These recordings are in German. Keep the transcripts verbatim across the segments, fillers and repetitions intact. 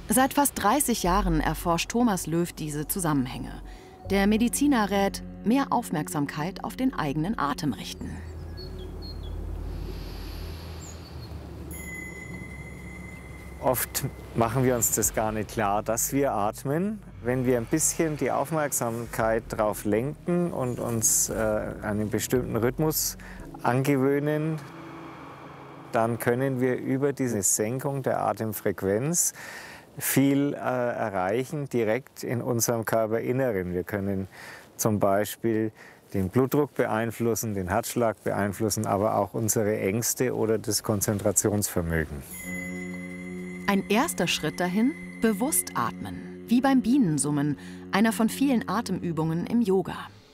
Seit fast dreißig Jahren erforscht Thomas Löw diese Zusammenhänge. Der Mediziner rät, mehr Aufmerksamkeit auf den eigenen Atem richten. Oft machen wir uns das gar nicht klar, dass wir atmen. Wenn wir ein bisschen die Aufmerksamkeit darauf lenken und uns äh, einen bestimmten Rhythmus angewöhnen, dann können wir über diese Senkung der Atemfrequenz viel äh, erreichen, direkt in unserem Körperinneren. Wir können zum Beispiel den Blutdruck beeinflussen, den Herzschlag beeinflussen, aber auch unsere Ängste oder das Konzentrationsvermögen. Ein erster Schritt dahin: bewusst atmen, wie beim Bienensummen, einer von vielen Atemübungen im Yoga.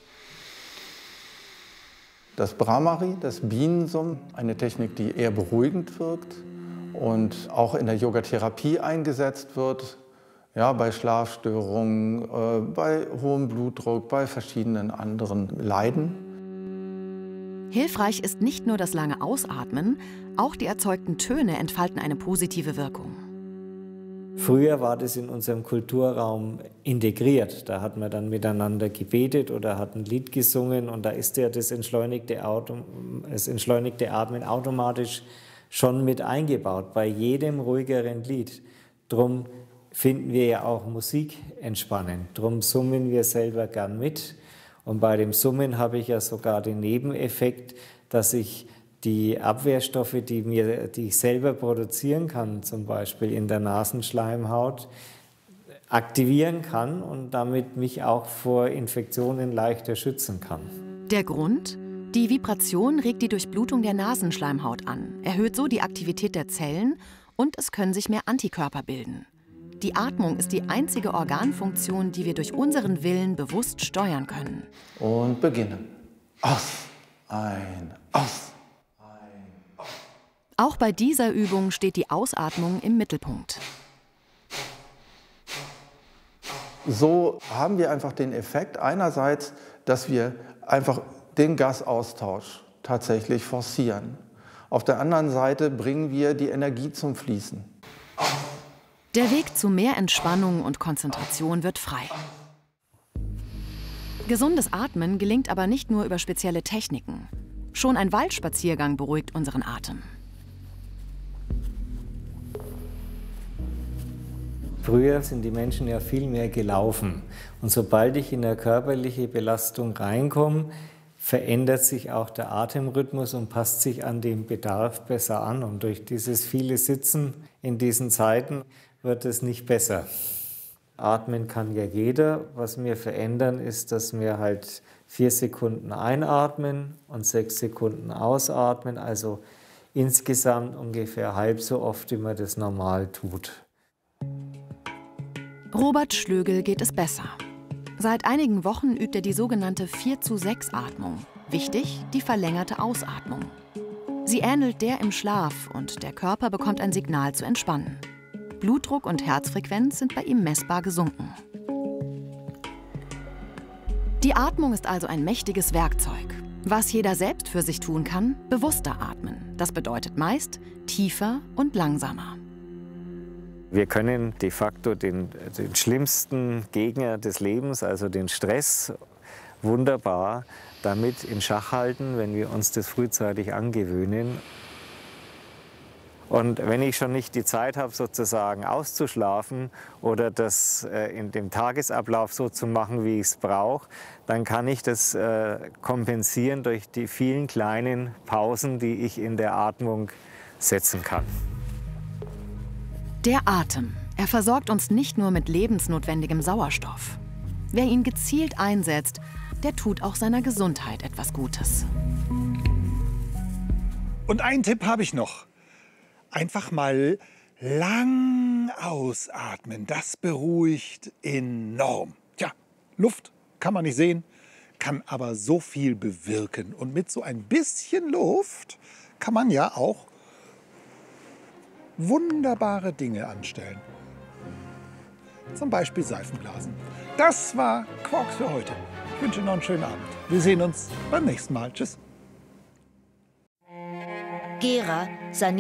Das Bhramari, das Bienensummen, eine Technik, die eher beruhigend wirkt und auch in der Yogatherapie eingesetzt wird, ja, bei Schlafstörungen, äh, bei hohem Blutdruck, bei verschiedenen anderen Leiden. Hilfreich ist nicht nur das lange Ausatmen, auch die erzeugten Töne entfalten eine positive Wirkung. Früher war das in unserem Kulturraum integriert. Da hat man dann miteinander gebetet oder hat ein Lied gesungen und da ist ja das entschleunigte, Auto, das entschleunigte Atmen automatisch schon mit eingebaut, bei jedem ruhigeren Lied. Drum finden wir ja auch Musik entspannend. Drum summen wir selber gern mit. Und bei dem Summen habe ich ja sogar den Nebeneffekt, dass ich die Abwehrstoffe, die, mir, die ich selber produzieren kann, zum Beispiel in der Nasenschleimhaut, aktivieren kann und damit mich auch vor Infektionen leichter schützen kann. Der Grund? Die Vibration regt die Durchblutung der Nasenschleimhaut an, erhöht so die Aktivität der Zellen und es können sich mehr Antikörper bilden. Die Atmung ist die einzige Organfunktion, die wir durch unseren Willen bewusst steuern können. Und beginnen. Aus, ein, aus. Auch bei dieser Übung steht die Ausatmung im Mittelpunkt. So haben wir einfach den Effekt einerseits, dass wir einfach den Gasaustausch tatsächlich forcieren. Auf der anderen Seite bringen wir die Energie zum Fließen. Der Weg zu mehr Entspannung und Konzentration wird frei. Gesundes Atmen gelingt aber nicht nur über spezielle Techniken. Schon ein Waldspaziergang beruhigt unseren Atem. Früher sind die Menschen ja viel mehr gelaufen. Und sobald ich in eine körperliche Belastung reinkomme, verändert sich auch der Atemrhythmus und passt sich an den Bedarf besser an. Und durch dieses viele Sitzen in diesen Zeiten wird es nicht besser. Atmen kann ja jeder. Was wir verändern, ist, dass wir halt vier Sekunden einatmen und sechs Sekunden ausatmen. Also insgesamt ungefähr halb so oft, wie man das normal tut. Robert Schlögel geht es besser. Seit einigen Wochen übt er die sogenannte vier zu sechs Atmung. Wichtig, die verlängerte Ausatmung. Sie ähnelt der im Schlaf und der Körper bekommt ein Signal zu entspannen. Blutdruck und Herzfrequenz sind bei ihm messbar gesunken. Die Atmung ist also ein mächtiges Werkzeug. Was jeder selbst für sich tun kann: bewusster atmen. Das bedeutet meist tiefer und langsamer. Wir können de facto den, den schlimmsten Gegner des Lebens, also den Stress, wunderbar damit in Schach halten, wenn wir uns das frühzeitig angewöhnen. Und wenn ich schon nicht die Zeit habe, sozusagen auszuschlafen oder das äh, in dem Tagesablauf so zu machen, wie ich es brauche, dann kann ich das äh, kompensieren durch die vielen kleinen Pausen, die ich in der Atmung setzen kann. Der Atem. Er versorgt uns nicht nur mit lebensnotwendigem Sauerstoff. Wer ihn gezielt einsetzt, der tut auch seiner Gesundheit etwas Gutes. Und einen Tipp habe ich noch. Einfach mal lang ausatmen. Das beruhigt enorm. Tja, Luft kann man nicht sehen, kann aber so viel bewirken. Und mit so ein bisschen Luft kann man ja auch wunderbare Dinge anstellen. Zum Beispiel Seifenblasen. Das war Quarks für heute. Ich wünsche noch einen schönen Abend. Wir sehen uns beim nächsten Mal. Tschüss. Gera